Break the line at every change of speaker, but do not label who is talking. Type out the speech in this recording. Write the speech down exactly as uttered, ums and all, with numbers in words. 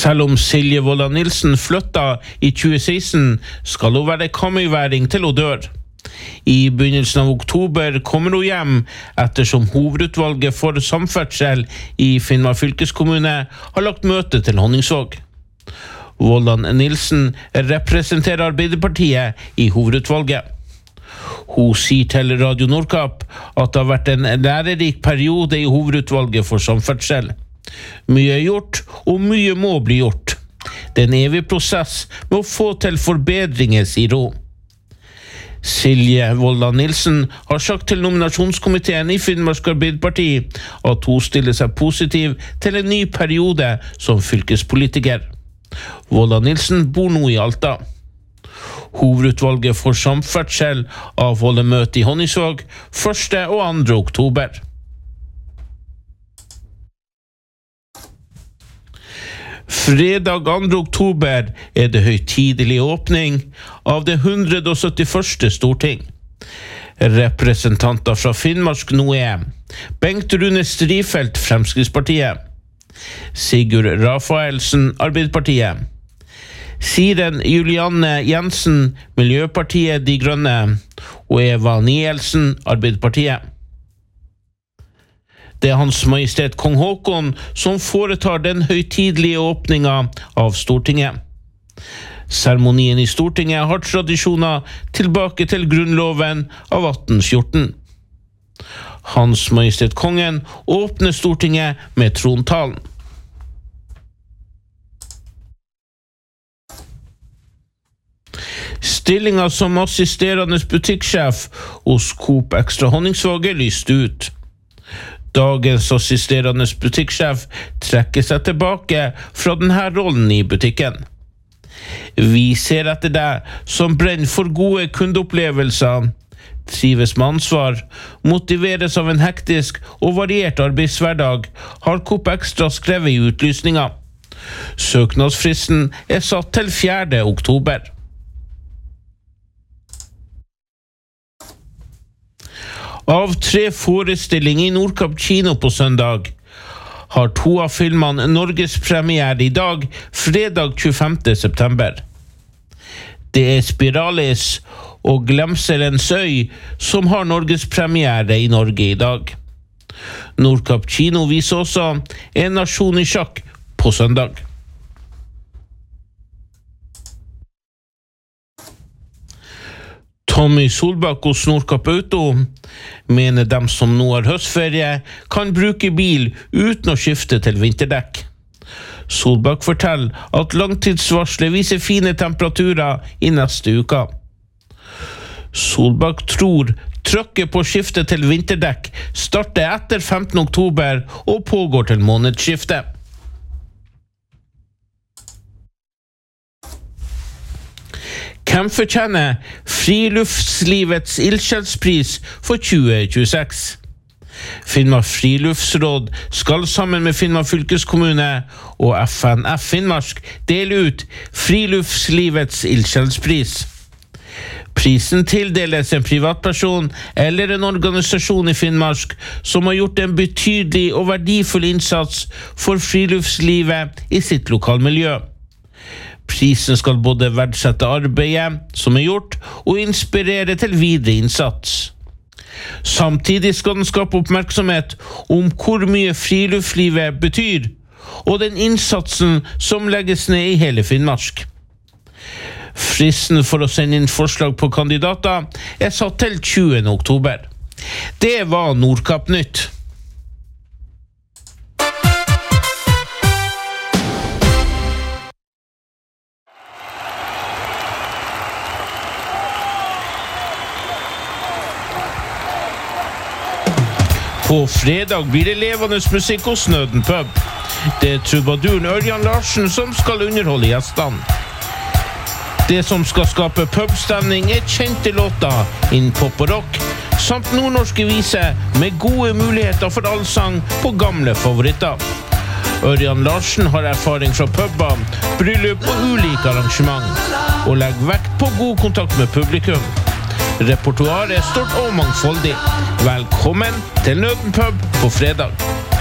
Selv om Silje Vollan Nilsen flytta i tjue seksten, skal hun være kammerværing til hun dør. I begynnelsen av oktober kommer hun hjem, ettersom hovedutvalget for samferdsel i Finnmark fylkeskommune har lagt møte til Honningsvåg. Vollan Nilsen representerer Arbeiderpartiet i hovedutvalget. Hun sier til Radio Nordkapp at det har vært en lærerik periode i hovedutvalget for samferdsel. Mye er gjort, og mye må bli gjort. Det er en evig prosess med å få til forbedringer, sier hun. Silje Vollan Nilsen har sagt til nominasjonskomiteen i Finnmark Arbeiderparti at hun stiller seg positiv til en ny periode som fylkespolitiker. Vollan Nilsen bor nå i Alta. Hovedutvalget for samferdsel avholder møte i Honningsvåg første og andre oktober. Fredag andre oktober er det høytidelig åpning av det hundre og syttiførste storting. Representanter fra Finnmark nå er Bengt Rune Strifeldt, Fremskrittspartiet, Sigurd Rafaelsen, Arbeiderpartiet, Siren Julianne Jensen, Miljøpartiet De Grønne, og Eva Nielsen, Arbeiderpartiet. Det er Hans Majestet Kong Håkon som foretar den høytidelige åpningen av Stortinget. Seremonien i Stortinget har tradisjoner tilbake til grunnloven av atten fjorten. Hans Majestet Kongen åpner Stortinget med trontalen. Stillingen som assisterende butikksjef hos Coop Extra Honningsvåg er lyst ut. Dagens assisterende butikksjef trekker seg tilbake fra denne rollen i butikken. Vi ser etter deg som brenner for gode kundeopplevelser, trives med ansvar, motiveres av en hektisk og variert arbeidshverdag, har Coop Extra skrevet i utlysninga. Søknadsfristen er satt til fjerde oktober. Av tre forestillinger i Nordkapp kino på søndag har to av filmene Norges premiere i dag, fredag tjuefemte september. Det er Spiralis og Glemselens øy som har Norges premiere i Norge i dag. Nordkapp kino viser også En nasjon i sjakk på søndag. Tommy Solbakk hos Nordkapp Auto mener dem som nå har høstferie kan bruke bil uten å skifte til vinterdekk. Solbakk forteller at langtidsvarslet viser fine temperaturer i neste uke. Solbakk tror trykket på skifte til vinterdekk starter etter femtende oktober og pågår til månedsskiftet. Hvem fortjener Friluftslivets ildsjelspris for tjue tjueseks? Finnmark Friluftsråd skal sammen med Finnmark fylkeskommune og F N F Finnmark dele ut Friluftslivets ildsjelspris. Prisen tildeles en privatperson eller en organisasjon i Finnmark som har gjort en betydelig og verdifull innsats for friluftslivet i sitt lokalmiljø. Prisen skal både verdsette arbeidet som er gjort, og inspirere til videre innsats. Samtidig skal den skape oppmerksomhet om hvor mye friluftslivet betyr, og den innsatsen som legges ned i hele Finnmark. Fristen for å sende inn forslag på kandidater er satt til tjuende oktober. Det var Nordkapp Nytt. På fredag blir det levende musikk hos Nøden pub. Det er trubaduren Ørjan Larsen som skal underholde gjestene. Det som skal skape pubstemning er kjente låter innen pop og rock, samt nordnorske viser med gode muligheter for allsang på gamle favoritter. Ørjan Larsen har erfaring fra puber, bryllup og ulike arrangement, og legger vekt på god kontakt med publikum. Repertoaret er stort og mangfoldig. Velkommen til Nøden pub på fredag.